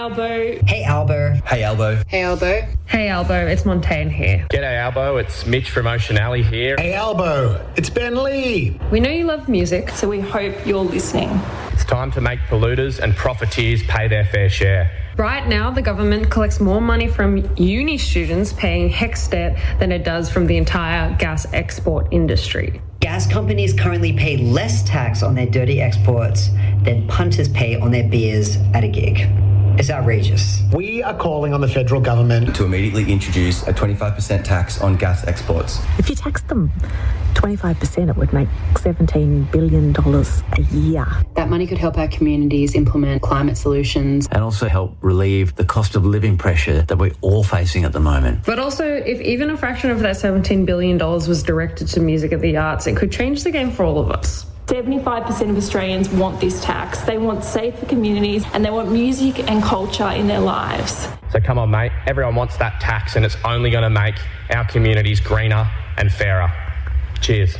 Albo. Hey, Albo. Hey, Albo. Hey, Albo. Hey, Albo. It's Montaigne here. G'day, Albo. It's Mitch from Ocean Alley here. Hey, Albo. It's Ben Lee. We know you love music, so we hope you're listening. It's time to make polluters and profiteers pay their fair share. Right now, the government collects more money from uni students paying HECS debt than it does from the entire gas export industry. Gas companies currently pay less tax on their dirty exports than punters pay on their beers at a gig. It's outrageous. We are calling on the federal government to immediately introduce a 25% tax on gas exports. If you taxed them 25%, it would make $17 billion a year. That money could help our communities implement climate solutions. And also help relieve the cost of living pressure that we're all facing at the moment. But also, if even a fraction of that $17 billion was directed to music and the arts, it could change the game for all of us. 75% of Australians want this tax. They want safer communities and they want music and culture in their lives. So come on, mate. Everyone wants that tax and it's only going to make our communities greener and fairer. Cheers.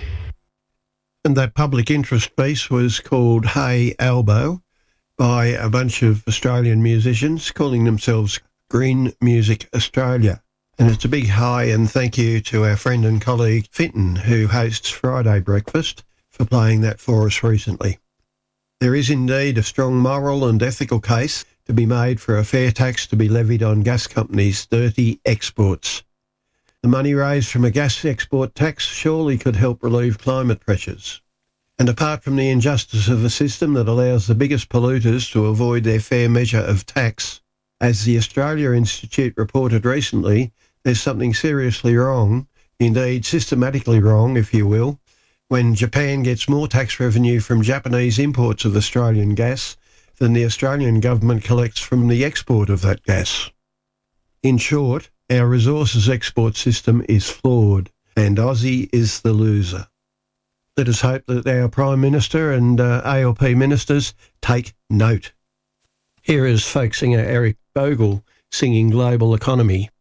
And that public interest piece was called Hey Albo by a bunch of Australian musicians calling themselves Green Music Australia. And it's a big hi and thank you to our friend and colleague Finton, who hosts Friday Breakfast, for playing that for us recently. There is indeed a strong moral and ethical case to be made for a fair tax to be levied on gas companies' dirty exports. The money raised from a gas export tax surely could help relieve climate pressures. And apart from the injustice of a system that allows the biggest polluters to avoid their fair measure of tax, as the Australia Institute reported recently, there's something seriously wrong, indeed systematically wrong, if you will, when Japan gets more tax revenue from Japanese imports of Australian gas than the Australian government collects from the export of that gas. In short, our resources export system is flawed, and Aussie is the loser. Let us hope that our Prime Minister and ALP ministers take note. Here is folk singer Eric Bogle singing Global Economy.